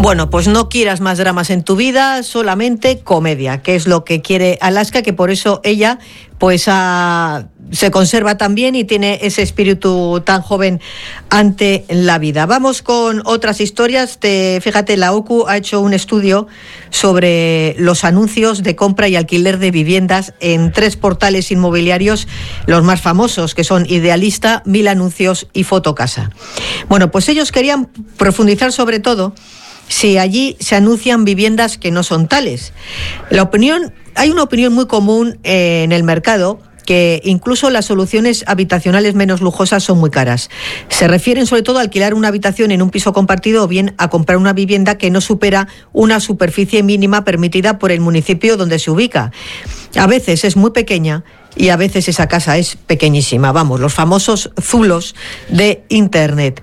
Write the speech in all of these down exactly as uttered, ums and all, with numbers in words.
Bueno, pues no quieras más dramas en tu vida, solamente comedia, que es lo que quiere Alaska, que por eso ella pues a, se conserva tan bien y tiene ese espíritu tan joven ante la vida. Vamos con otras historias. Te, fíjate, la O C U ha hecho un estudio sobre los anuncios de compra y alquiler de viviendas en tres portales inmobiliarios, los más famosos, que son Idealista, Mil Anuncios y Fotocasa. Bueno, pues ellos querían profundizar sobre todo si allí se anuncian viviendas que no son tales. La opinión, hay una opinión muy común eh, en el mercado, que incluso las soluciones habitacionales menos lujosas son muy caras. Se refieren sobre todo a alquilar una habitación en un piso compartido o bien a comprar una vivienda que no supera una superficie mínima permitida por el municipio donde se ubica. A veces es muy pequeña y a veces esa casa es pequeñísima. Vamos, los famosos zulos de Internet.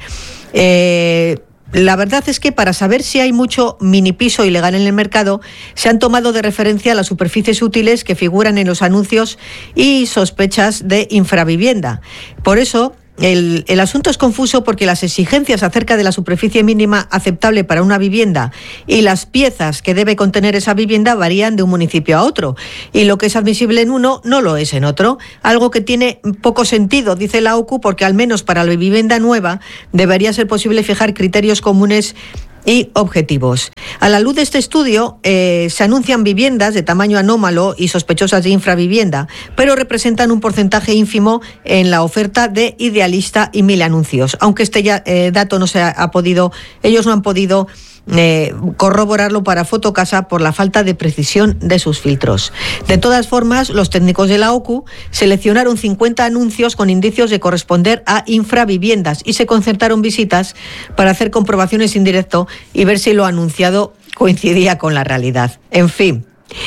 Eh... La verdad es que para saber si hay mucho mini piso ilegal en el mercado, se han tomado de referencia las superficies útiles que figuran en los anuncios y sospechas de infravivienda. Por eso, el, el asunto es confuso porque las exigencias acerca de la superficie mínima aceptable para una vivienda y las piezas que debe contener esa vivienda varían de un municipio a otro. Y lo que es admisible en uno no lo es en otro. Algo que tiene poco sentido, dice la O C U, porque al menos para la vivienda nueva debería ser posible fijar criterios comunes y objetivos. A la luz de este estudio, eh, se anuncian viviendas de tamaño anómalo y sospechosas de infravivienda, pero representan un porcentaje ínfimo en la oferta de Idealista y Mil Anuncios. Aunque este ya, eh, dato no se ha, ha podido, ellos no han podido Eh, corroborarlo para Fotocasa por la falta de precisión de sus filtros. De todas formas, los técnicos de la O C U seleccionaron cincuenta anuncios con indicios de corresponder a infraviviendas y se concertaron visitas para hacer comprobaciones en directo y ver si lo anunciado coincidía con la realidad. En fin.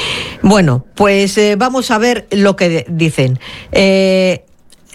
Bueno, pues eh, vamos a ver lo que de- dicen. Eh,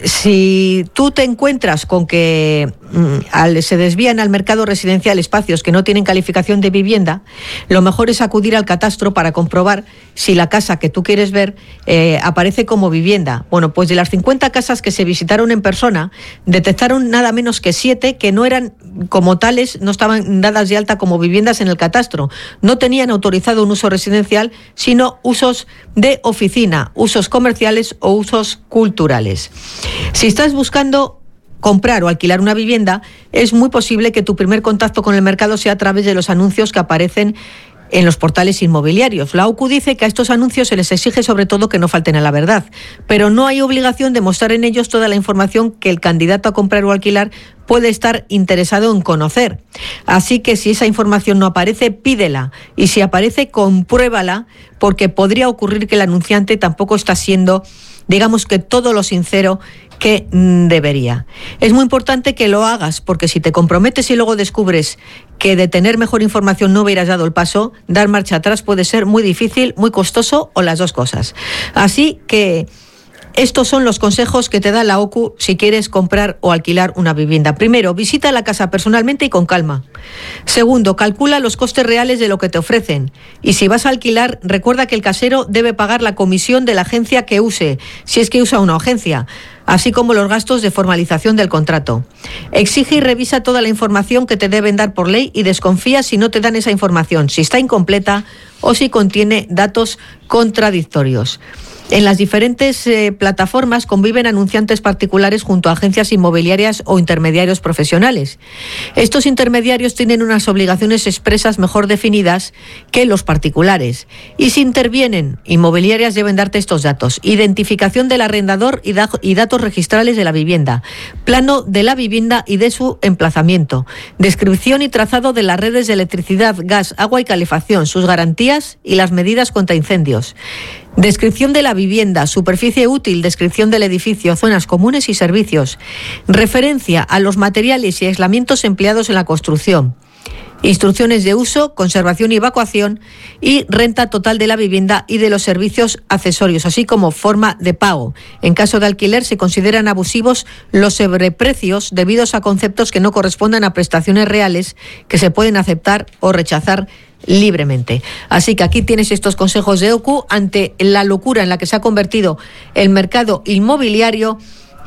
Si tú te encuentras con que mm, al, se desvían al mercado residencial espacios que no tienen calificación de vivienda, lo mejor es acudir al catastro para comprobar si la casa que tú quieres ver eh, aparece como vivienda. Bueno, pues de las cincuenta casas que se visitaron en persona, detectaron nada menos que siete que no eran como tales, no estaban dadas de alta como viviendas en el catastro. No tenían autorizado un uso residencial, sino usos de oficina, usos comerciales o usos culturales. Si estás buscando comprar o alquilar una vivienda, es muy posible que tu primer contacto con el mercado sea a través de los anuncios que aparecen en los portales inmobiliarios. La O C U dice que a estos anuncios se les exige sobre todo que no falten a la verdad, pero no hay obligación de mostrar en ellos toda la información que el candidato a comprar o alquilar puede estar interesado en conocer. Así que si esa información no aparece, pídela, y si aparece, compruébala, porque podría ocurrir que el anunciante tampoco está siendo, digamos, que todo lo sincero que mm, debería. Es muy importante que lo hagas, porque si te comprometes y luego descubres que de tener mejor información no hubieras dado el paso, dar marcha atrás puede ser muy difícil, muy costoso o las dos cosas. Así que estos son los consejos que te da la O C U si quieres comprar o alquilar una vivienda. Primero, visita la casa personalmente y con calma. Segundo, calcula los costes reales de lo que te ofrecen. Y si vas a alquilar, recuerda que el casero debe pagar la comisión de la agencia que use, si es que usa una agencia, así como los gastos de formalización del contrato. Exige y revisa toda la información que te deben dar por ley y desconfía si no te dan esa información, si está incompleta o si contiene datos contradictorios. En las diferentes eh, plataformas conviven anunciantes particulares junto a agencias inmobiliarias o intermediarios profesionales. Estos intermediarios tienen unas obligaciones expresas mejor definidas que los particulares. Y si intervienen, inmobiliarias deben darte estos datos: identificación del arrendador y, da- y datos registrales de la vivienda, plano de la vivienda y de su emplazamiento, descripción y trazado de las redes de electricidad, gas, agua y calefacción, sus garantías y las medidas contra incendios. Descripción de la vivienda, superficie útil, descripción del edificio, zonas comunes y servicios. Referencia a los materiales y aislamientos empleados en la construcción. Instrucciones de uso, conservación y evacuación y renta total de la vivienda y de los servicios accesorios, así como forma de pago. En caso de alquiler se consideran abusivos los sobreprecios debidos a conceptos que no correspondan a prestaciones reales que se pueden aceptar o rechazar libremente. Así que aquí tienes estos consejos de O C U ante la locura en la que se ha convertido el mercado inmobiliario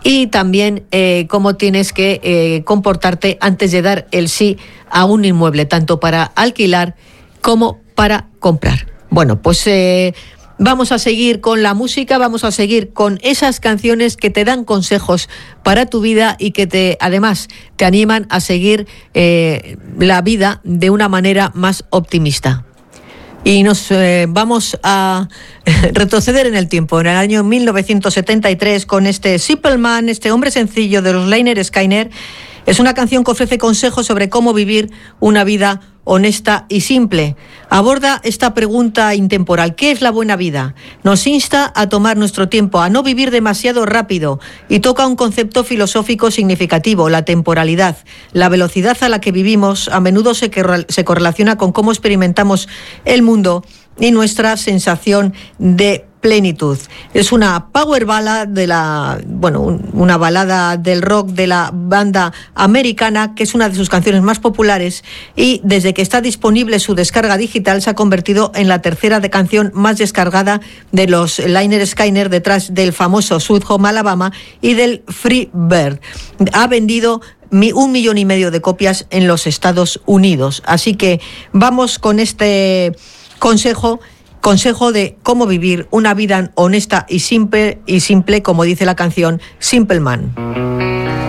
y también eh, cómo tienes que eh, comportarte antes de dar el sí a un inmueble, tanto para alquilar como para comprar. Bueno, pues eh, vamos a seguir con la música, vamos a seguir con esas canciones que te dan consejos para tu vida y que te, además te animan a seguir eh, la vida de una manera más optimista. Y nos eh, vamos a retroceder en el tiempo, en el año mil novecientos setenta y tres, con este Simple Man, este hombre sencillo de los Lynyrd Skynyrd. Es una canción que ofrece consejos sobre cómo vivir una vida honesta y simple. Aborda esta pregunta intemporal: ¿qué es la buena vida? Nos insta a tomar nuestro tiempo, a no vivir demasiado rápido, y toca un concepto filosófico significativo: la temporalidad. La velocidad a la que vivimos a menudo se, se correlaciona con cómo experimentamos el mundo y nuestra sensación de plenitud. Es una power ballad de la, bueno, un, una balada del rock de la banda americana, que es una de sus canciones más populares, y desde que está disponible su descarga digital se ha convertido en la tercera de canción más descargada de los Lynyrd Skynyrd, detrás del famoso Sweet Home Alabama y del Free Bird. Ha vendido un millón y medio de copias en los Estados Unidos. Así que vamos con este consejo Consejo de cómo vivir una vida honesta y simple, y simple, como dice la canción Simple Man.